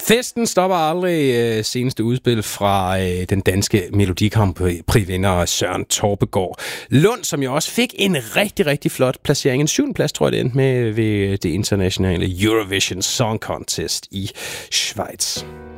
Festen stopper aldrig. Seneste udspil fra den danske Melodi Grand Prix-vinder Søren Torpegaard Lund, som jo også fik en rigtig, rigtig flot placering. En 7. plads, tror jeg, det endte med ved det internationale Eurovision Song Contest i Schweiz.